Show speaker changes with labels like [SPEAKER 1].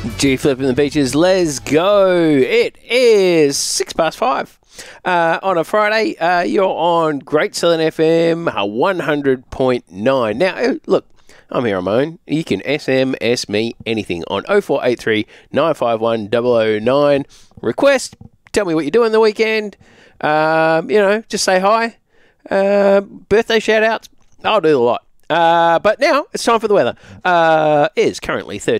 [SPEAKER 1] G flipping the beaches, let's go. It is 5:06 on a Friday. You're on Great Southern FM 100.9. Now, look, I'm here on my own. You can SMS me anything on 0483 951 009. Request, tell me what you're doing the weekend. Just say hi. Birthday shout outs, I'll do a lot. But now it's time for the weather. It is currently 13